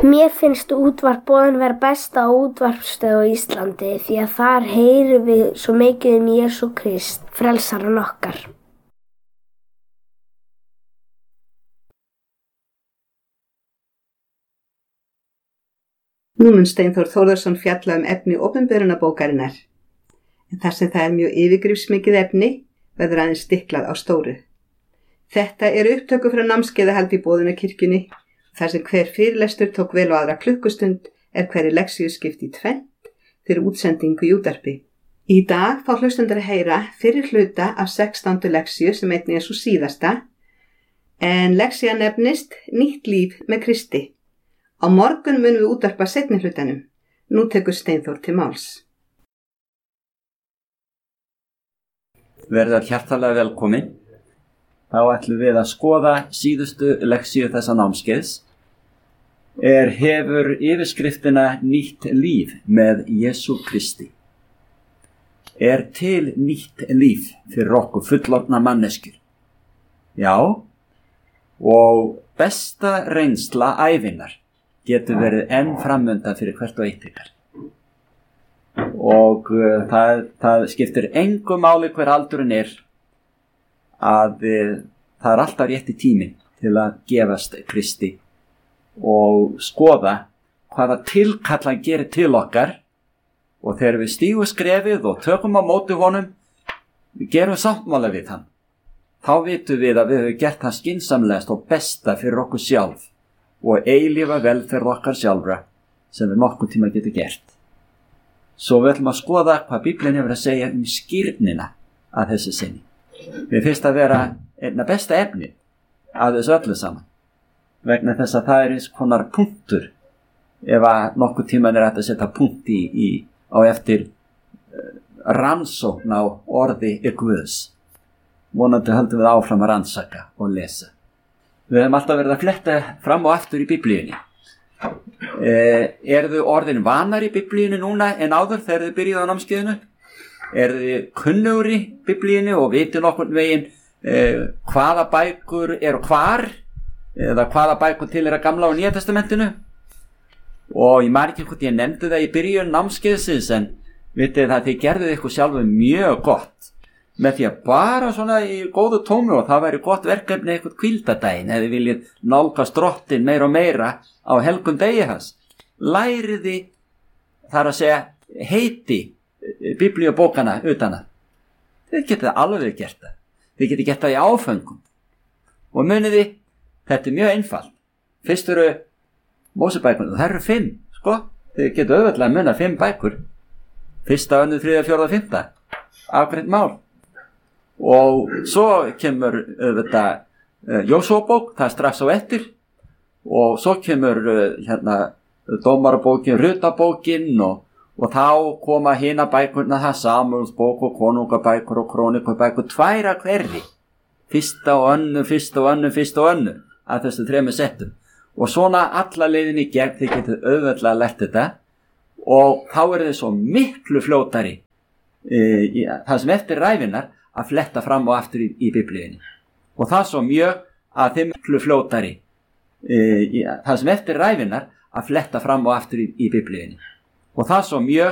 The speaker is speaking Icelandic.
Mér finnst útvarp Boðin vera besta útvarpsstöð á Íslandi því að þar heyrum við svo mikið Jesú Krist, frelsarann okkar. Nú mun Steinþór Þórðarson fjalla efni opinberunarbókarinnar, en þar sem það mjög yfirgripsmikið efni verður aðeins stiklað á stóru. Þetta upptöku frá námskeiðahaldi í Boðunarkirkjunni, þar sem hver fyrirlestur tók vel á aðra klukkustund hverri lexíu skipt í tvennt fyrir útsendingu í útvarpi. Í dag fá hlustendur að heyra fyrri hluta af 16. lexíu sem einnig svo síðasta, en lexían nefnist Nýtt líf með Kristi. Á morgun munum við útvarpa seinni hlutanum. Nú tekur Steinþór til máls. Verða hjartalega velkomin. Þá ætlum við að skoða síðustu lexíu þessa námskeiðs. Hefur yfirskriftina Nýtt líf með Jesú Kristi. Til nýtt líf fyrir okkur fullorðna manneskjur? Já, og besta reynsla ævinnar getur verið enn framönda fyrir hvert og eitt ykkar. Og það skiptir engu máli hver aldurinn að það alltaf rétti tíminn til að gefast Kristi og skoða hvaða tilkall hann gerir til okkar, og þegar við stígum skrefið og tökum á móti honum, við gerum sáttmála við hann, þá vitum við að við höfum gert það skynsamlegast og besta fyrir okkur sjálf og eilífa velferð okkar sjálfra sem við nokkuð tíma getum gert. Svo við ætlum að skoða hvað Biblían hefur að segja skírnina að þessu sinni. Við finnst að vera einna besta efni að þessu öllu saman, vegna þess að það eins konar punktur ef að nokkuð tíman hægt að setja punkt á eftir rannsókn á orði Guðs. Vonandi höldum við áfram að rannsaka og lesa. Við höfum alltaf verið að fletta fram og aftur í Biblíunni. Þau orðin vanar í Biblíunni núna en áður þegar þið byrjuðu á námskeiðinu? Þið kunnugur í Biblíunni og viti nokkurn veginn hvaða bækur hvar, eða hvaða bækur til að Gamla og Nýja testamentinu? Og ég man ekki hvort ég nefndi það í byrjun námskeiðsins, en vitið að þið gerðuð ykkur sjálfu mjög gott með því að bara svona í góðu tómi, og það væri gott verkefni eitthvað hvíldardaginn eða þið viljið nálgast Drottinn meira og meira á helgum degi hans. Læriði, þar að segja, heiti biblíubókana utan að. Þið getið alveg gert það. Þið getið gert það í áföngum. Og muniði, þetta mjög einfalt. Fyrst Mósebækurnar, það 5, sko. Þið getið auðvitað að muna 5 bækur. 1., 2., 3., 4., 5. Afgreitt mál. Og svo kemur auðvitað Jósúabók, það strax á eftir. Og svo kemur Dómarabókin, Rutabókin og þá koma hina bækurna, það Samúelsbók og Konungabækur og Krónikabækur, 2 af hverri. 1. og 2., 1. og 2., 1. og 2. að þessu 3 settum. Og svona alla leiðinni gegn, þið getið auðvitað lært þetta, og þá þið svo miklu fljótari það sem eftir ræfinnar að fletta fram og aftur í Biblíunni. Og það svo mjög að þið miklu fljótari það sem eftir ræfinnar að fletta fram og aftur í Biblíunni. Og það svo mjög